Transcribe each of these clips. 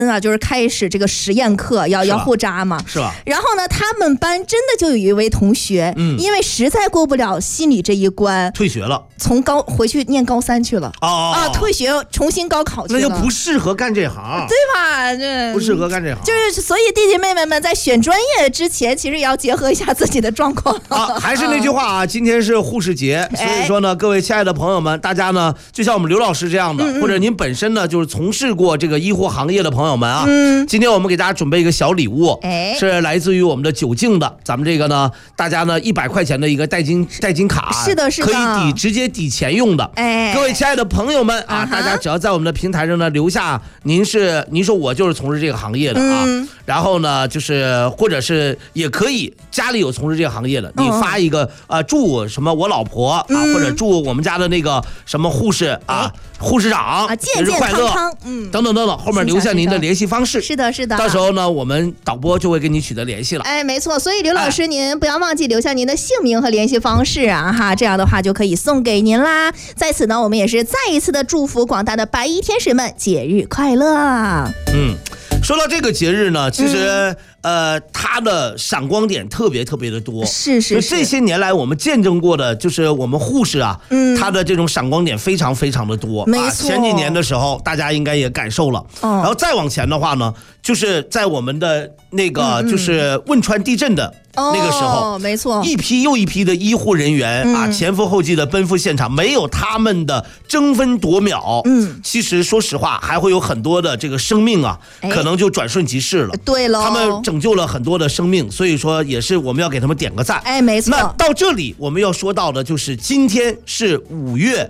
就是开始这个实验课，要互扎嘛， 是吧？ 然后呢，他们班真的就有一位同学，因为实在过不了心理这一关， 退学了， 回去念高3去了。退学重新高考去了， 那就不适合干这行， 对吧？这不适合干这行， 就是所以弟弟妹妹们在选专业之前，其实也要结合一下自己的状况。 还是那句话啊，今天是护士节，所以说呢，各位亲爱的朋友们，大家呢，就像我们刘老师这样的，或者您本身呢就是从事过这个医护行业的朋友们啊，今天我们给大家准备一个小礼物，是来自于我们的九境的，咱们这个呢，大家呢100块钱的一个代金卡， 是的， 可以直接抵钱用的。各位亲爱的朋友们啊，大家只要在我们的平台上呢留下您说我就是从事这个行业的啊，然后呢就是或者是也可以家里有从事这个行业的，你发一个祝什么我老婆啊，或者祝我们家的那个什么护士啊。护士长健健康康， 等等等等，后面留下您的联系方式。 是的，是的。 到时候呢，我们导播就会跟你取得联系了。 没错。所以刘老师，您不要忘记留下您的姓名和联系方式啊，哈，这样的话就可以送给您啦。在此呢，我们也是再一次的祝福广大的白衣天使们节日快乐。 说到这个节日呢，其实它的闪光点特别的多。 是。 这些年来我们见证过的，就是我们护士啊，它的这种闪光点非常的多。 没错。 前几年的时候，大家应该也感受了。然后再往前的话呢，就是在我们的那个就是汶川地震的那个时候， 没错， 一批又一批的医护人员啊，前赴后继的奔赴现场，没有他们的争分夺秒，其实说实话，还会有很多的这个生命啊，可能就转瞬即逝了。 对了， 他们拯救了很多的生命，所以说也是我们要给他们点个赞。 没错。 那到这里我们要说到的就是今天是5月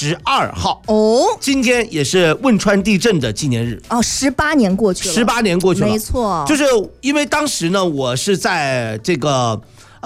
12号今天也是汶川地震的纪念日。 18年过去了 ，18年过去了， 没错。 就是因为当时呢，我是在这个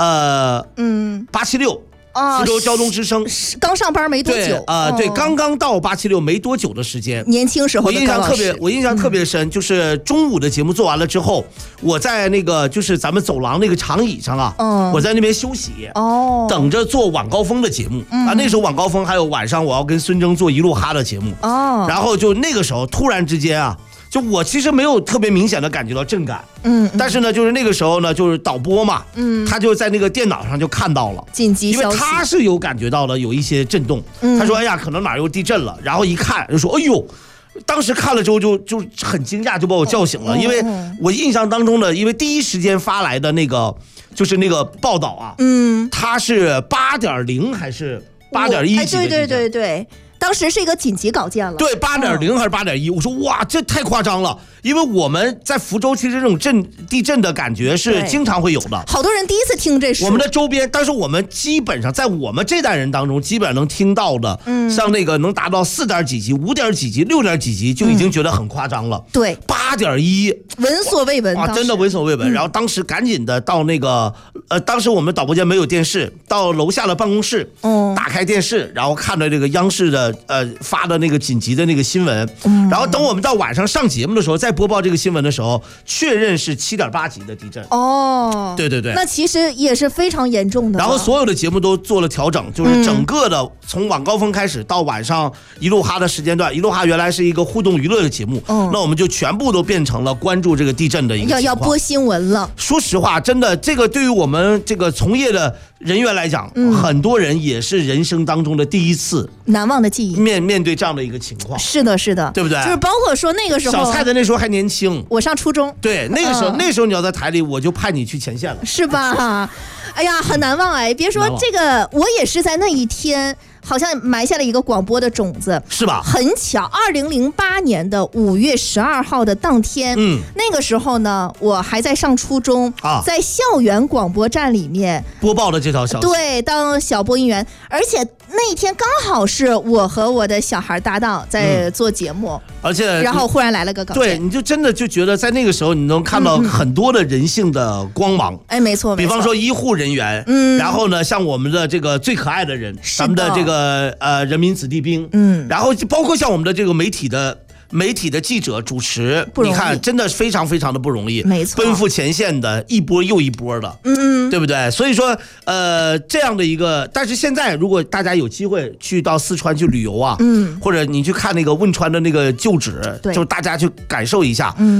876。福州交通之声刚上班没多久， 对，刚刚到876没多久的时间， 年轻时候的我印象特别深，就是中午的节目做完了之后，我在那个就是咱们走廊那个长椅上啊，我在那边休息，等着做晚高峰的节目那时候晚高峰还有晚上我要跟孙峥做一路哈的节目然后就那个时候突然之间啊。就我其实没有特别明显的感觉到震感，但是呢，就是那个时候呢，就是导播嘛，他就在那个电脑上就看到了紧急消息， 因为他是有感觉到了有一些震动，他说哎呀，可能哪又地震了，然后一看就说哎呦，当时看了之后就很惊讶，就把我叫醒了，因为我印象当中的，因为第一时间发来的那个就是那个报道啊，它是8.0还是8.1级的地震， 对。当时是一个紧急稿件了， 对，8.0还是8.1？我说哇，这太夸张了，因为我们在福州其实这种地震的感觉是经常会有的， 好多人第一次听这事。 我们的周边，但是我们基本上在我们这代人当中，基本上能听到的，像那个能达到4点几级、5点几级、6点几级，就已经觉得很夸张了。 对 ，8.1， 闻所未闻真的闻所未闻。然后当时赶紧的到那个当时我们导播间没有电视，到楼下的办公室，打开电视，然后看着这个央视的发的那个紧急的那个新闻，然后等我们到晚上上节目的时候，再播报这个新闻的时候，确认是7.8级的地震。对， 那其实也是非常严重的。 然后所有的节目都做了调整，就是整个的从晚高峰开始到晚上一路哈的时间段，一路哈原来是一个互动娱乐的节目，那我们就全部都变成了关注这个地震的一个情况， 要播新闻了。 说实话，真的这个对于我们这个从业的人员来讲，很多人也是人生当中的第一次难忘的记忆， 面对这样的一个情况。 是的，对不对？就是包括说那个时候， 小蔡的那时候还年轻， 我上初中， 对，那个时候你要在台里，我就派你去前线了， 是吧？哎呀，很难忘哎！别说这个，我也是在那一天。好像埋下了一个广播的种子， 是吧？ 很巧，2008年的5月12号的当天，那个时候呢，我还在上初中，在校园广播站里面播报的这条消息， 对，当小播音员，而且那一天刚好是我和我的小孩搭档在做节目， 而且然后忽然来了个稿件， 对，你就真的就觉得在那个时候你能看到很多的人性的光芒， 没错， 比方说医护人员，然后呢，像我们的这个最可爱的人，咱们的这个人民子弟兵，然后包括像我们的这个媒体的媒体的记者主持，你看真的非常非常的不容易， 没错， 奔赴前线的一波又一波的，对不对？所以说这样的一个，但是现在如果大家有机会去到四川去旅游啊，或者你去看那个汶川的那个旧址，就大家去感受一下，